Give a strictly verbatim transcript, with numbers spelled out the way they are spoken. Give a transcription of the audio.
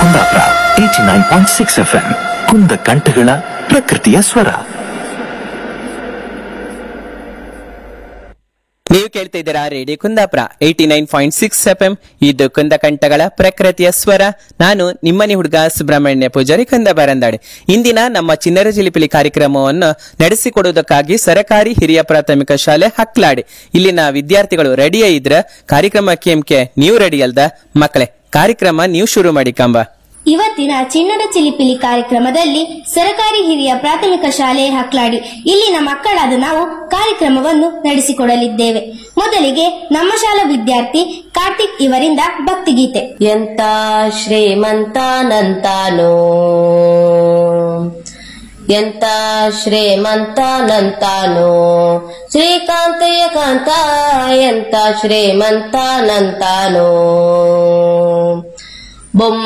Kundapura eighty nine point six F M ಕುಂದ ಕಂಠಗಳ ಪ್ರಕೃತಿಯ ಸ್ವರ. ನೀವು ಕೇಳ್ತಾ ಇದ್ದೀರಾ radio Kundapura eighty nine point six F M. ಇದು ಕುಂದ ಕಂಠಗಳ ಪ್ರಕೃತಿಯ ಸ್ವರ. ನಾನು ನಿಮ್ಮನೆ ಹುಡುಗ ಸುಬ್ರಹ್ಮಣ್ಯ ಪೂಜಾರಿ ಕುಂದಬರಂದಾಡೆ. ಇಂದಿನ ನಮ್ಮ ಚಿನ್ನರ ಜಿಲಿಪಿಲಿ ಕಾರ್ಯಕ್ರಮವನ್ನು ನಡೆಸಿಕೊಡುವುದಕ್ಕಾಗಿ ಸರಕಾರಿ ಹಿರಿಯ ಪ್ರಾಥಮಿಕ ಶಾಲೆ ಹಕ್ಲಾಡಿ ಇಲ್ಲಿನ ವಿದ್ಯಾರ್ಥಿಗಳು ರೆಡಿಯೇ ಇದ್ರ ಕಾರ್ಯಕ್ರಮ ಕೇಮ್ಕೆ ನೀವು ರೆಡಿ ಅಲ್ದ ಮಕ್ಕಳೇ? ಕಾರ್ಯಕ್ರಮ ನೀವು ಶುರು ಮಾಡಿ ಕಂಬ. ಇವತ್ತಿನ ಚಿನ್ನದ ಚಿಲಿಪಿಲಿ ಕಾರ್ಯಕ್ರಮದಲ್ಲಿ ಸರಕಾರಿ ಹಿರಿಯ ಪ್ರಾಥಮಿಕ ಶಾಲೆ ಹಕ್ಲಾಡಿ ಇಲ್ಲಿನ ಮಕ್ಕಳಾದ ನಾವು ಕಾರ್ಯಕ್ರಮವನ್ನು ನಡೆಸಿಕೊಡಲಿದ್ದೇವೆ. ಮೊದಲಿಗೆ ನಮ್ಮ ಶಾಲಾ ವಿದ್ಯಾರ್ಥಿ ಕಾರ್ತಿಕ್ ಇವರಿಂದ ಭಕ್ತಿಗೀತೆ. ಎಂತ ಶ್ರೀಮಂತನಂತಾನೋ ಎಂತ ಶ್ರೀಮಂತನಂತಾನೋ ಶ್ರೀಕಾಂತಯ್ಯ ಕಾಂತ ಎಂತ ಶ್ರೀಮಂತನಂತಾನೋ ಬೊಮ್ಮ